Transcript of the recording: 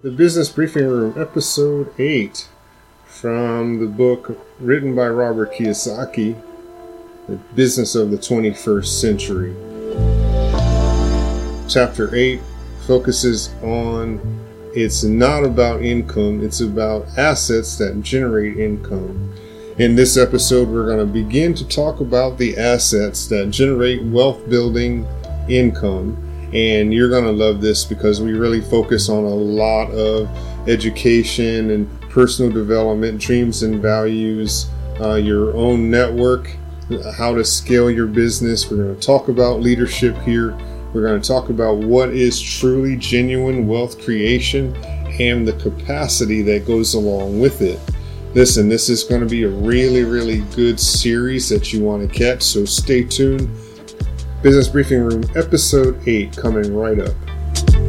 The Business Briefing Room, Episode 8, from the book written by Robert Kiyosaki, The Business of the 21st Century. Chapter 8 focuses on it's not about income, it's about assets that generate income. In this episode, we're going to begin to talk about the assets that generate wealth building income. And you're going to love this because we really focus on a lot of education and personal development, dreams and values, your own network, how to scale your business. We're going to talk about leadership here. We're going to talk about what is truly genuine wealth creation and the capacity that goes along with it. Listen, this is going to be a really, really good series that you want to catch, so stay tuned. Business Briefing Room, Episode 8, coming right up.